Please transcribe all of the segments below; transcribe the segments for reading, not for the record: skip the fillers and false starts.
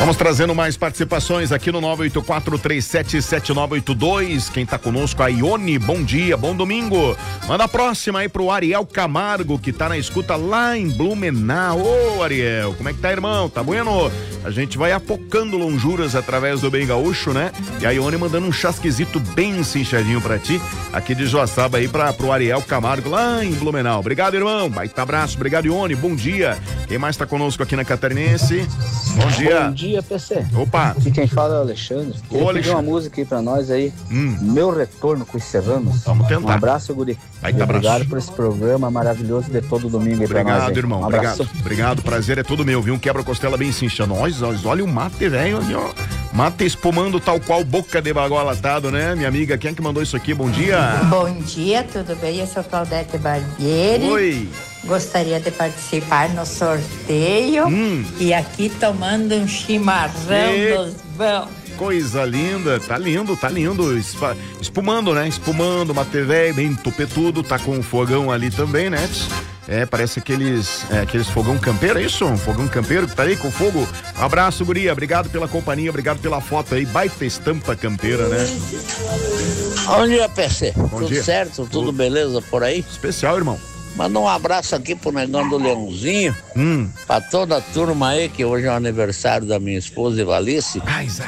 Vamos trazendo mais participações aqui no 984377982. Quem tá conosco, a Ione, bom dia, bom domingo. Manda a próxima aí pro Ariel Camargo, que tá na escuta lá em Blumenau. Ô, Ariel, como é que tá, irmão? Tá bueno? A gente vai apocando lonjuras através do Bem Gaúcho, né? E a Ione mandando um chasquezito bem cinchadinho pra ti, aqui de Joaçaba aí pro Ariel Camargo, lá em Blumenau. Obrigado, irmão. Baita abraço. Obrigado, Ione. Bom dia. Quem mais tá conosco aqui na Catarinense? Bom dia. Bom dia, PC. Opa. Aqui quem fala é o Alexandre. Queria pedir uma música aí pra nós aí. Meu Retorno com os Serranos. Vamos tentar. Um abraço, guri. Obrigado por esse programa maravilhoso de todo domingo aí pra nós. Obrigado, irmão. Obrigado. Obrigado. Prazer é todo meu, viu? Um quebra-costela bem cinchando. Olha o mate, velho, ali, ó. Mate espumando tal qual boca de bagola atado, né? Minha amiga, quem é que mandou isso aqui? Bom dia. Bom dia, tudo bem? Eu sou Claudete Barbieri. Oi. Gostaria de participar no sorteio e aqui tomando um chimarrão dos bons. Coisa linda, tá lindo. Espumando, né? Espumando, mate velho, bem topetudo, tá com um fogão ali também, né? Parece aqueles fogão campeiro, é isso? Um fogão campeiro que tá aí com fogo. Um abraço, guria, obrigado pela companhia, obrigado pela foto aí, baita estampa campeira, né? Bom dia, PC. Bom dia. Certo? Tudo beleza por aí? Especial, irmão. Manda um abraço aqui pro negão do Leãozinho, pra toda a turma aí, que hoje é o aniversário da minha esposa Ivalice.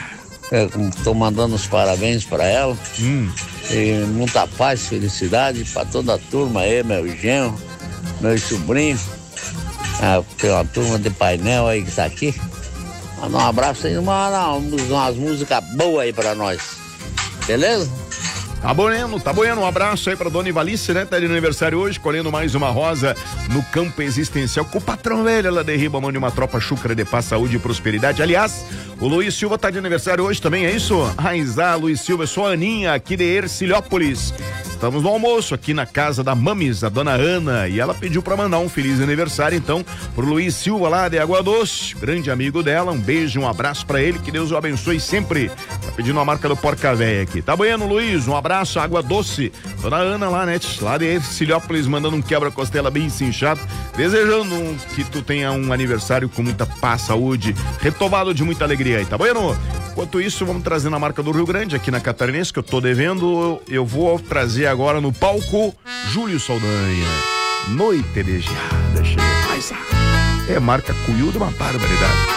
Tô mandando os parabéns pra ela. E muita paz, felicidade pra toda a turma aí, meu genro, meus sobrinhos. Tem uma turma de painel aí que tá aqui. Manda um abraço aí, umas músicas boas aí pra nós. Beleza? Tá bueno. Um abraço aí pra dona Ivalice, né? Tá de aniversário hoje, colhendo mais uma rosa no campo existencial com o patrão velho, ela derriba a mão de uma tropa chucra de paz, saúde e prosperidade. Aliás, o Luiz Silva tá de aniversário hoje também, é isso? Luiz Silva, eu sou a Aninha, aqui de Ercilhópolis. Estamos no almoço aqui na casa da Mamis, a dona Ana, e ela pediu pra mandar um feliz aniversário, então, pro Luiz Silva lá de Água Doce, grande amigo dela, um beijo, um abraço pra ele, que Deus o abençoe sempre. Tá pedindo a marca do Porca Véia aqui. Tá bueno, Luiz, um abraço, Água Doce. Dona Ana lá, né, lá de Ercilhópolis, mandando um quebra-costela bem cinchado, desejando que tu tenha um aniversário com muita paz, saúde, retomado de muita alegria aí, tá bueno? Enquanto isso, vamos trazer na marca do Rio Grande, aqui na Catarinense, que eu tô devendo, eu vou trazer agora no palco Júlio Saldanha. Noite de geada, cheia. É marca Cuiudo, uma barbaridade.